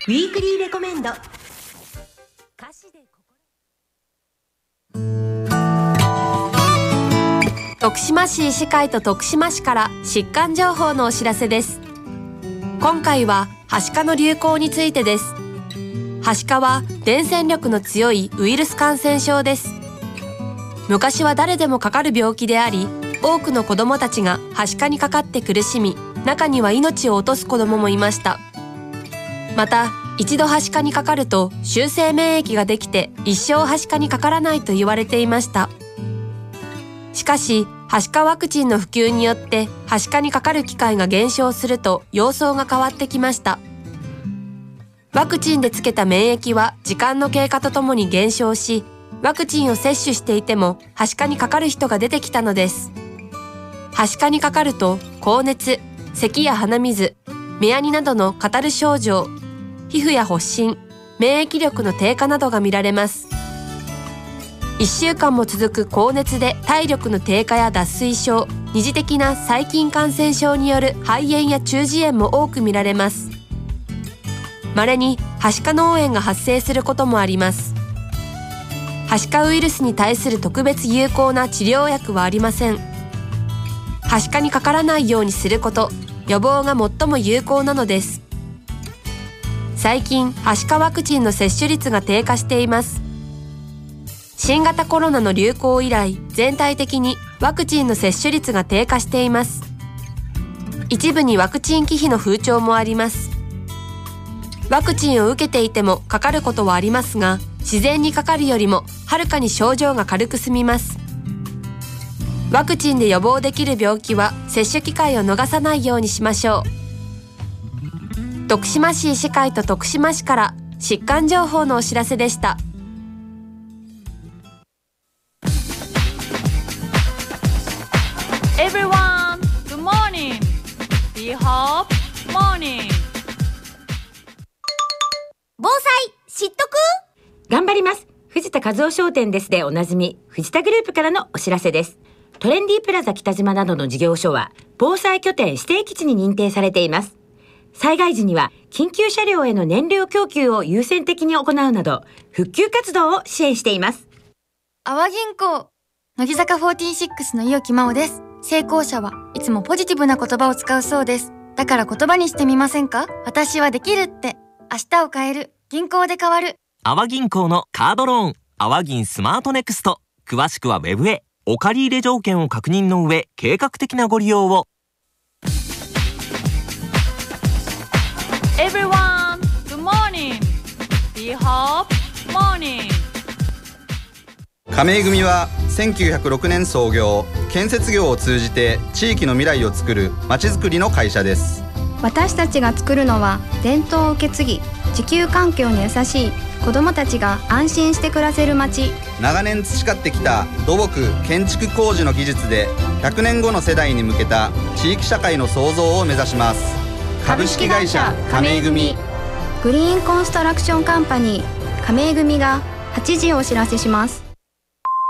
ウィークリーレコメンド。 徳島市医師会と徳島市から疾患情報のお知らせです。今回ははしかの流行についてです。はしかは伝染力の強いウイルス感染症です。昔は誰でもかかる病気であり、多くの子どもたちがはしかにかかって苦しみ、中には命を落とす子どももいました。また、一度はしかにかかると終生免疫ができて一生はしかにかからないと言われていました。しかし、はしかワクチンの普及によってはしかにかかる機会が減少すると様相が変わってきました。ワクチンでつけた免疫は時間の経過とともに減少し、ワクチンを接種していてもはしかにかかる人が出てきたのです。はしかにかかると高熱、咳や鼻水、目やになどの語る症状、皮膚や発疹、免疫力の低下などが見られます。1週間も続く高熱で体力の低下や脱水症、二次的な細菌感染症による肺炎や中耳炎も多く見られます。稀にはしか脳炎が発生することもあります。はしかウイルスに対する特別有効な治療薬はありません。はしかにかからないようにすること、予防が最も有効なのです。最近、はしかワクチンの接種率が低下しています。新型コロナの流行以来、全体的にワクチンの接種率が低下しています。一部にワクチン忌避の風潮もあります。ワクチンを受けていてもかかることはありますが、自然にかかるよりもはるかに症状が軽く済みます。ワクチンで予防できる病気は接種機会を逃さないようにしましょう。徳島市医師会と徳島市から疾患情報のお知らせでした。 Everyone, good morning. We hope morning. 防災知っとく？ 頑張ります。藤田和夫商店ですでおなじみ、藤田グループからのお知らせです。トレンディープラザ北島などの事業所は、防災拠点指定基地に認定されています。災害時には、緊急車両への燃料供給を優先的に行うなど、復旧活動を支援しています。 阿波銀行、乃木坂46の伊予木真央です。成功者はいつもポジティブな言葉を使うそうです。だから言葉にしてみませんか？私はできるって。明日を変える。銀行で変わる。 阿波銀行のカードローン、阿波銀スマートネクスト。詳しくはウェブへ。お借り入れ条件を確認の上、計画的なご利用を。 Everyone, good morning. We hope morning. 亀井組は1906年創業、建設業を通じて地域の未来を作るまちづくりの会社です。 私たちが作るのは伝統を受け継ぎ、地球環境に優しい子どもたちが安心して暮らせる街。 長年培ってきた土木建築工事の技術で100年後の世代に向けた地域社会の創造を目指します。株式会社亀井組。 グリーンコンストラクションカンパニー亀井組が8時をお知らせします。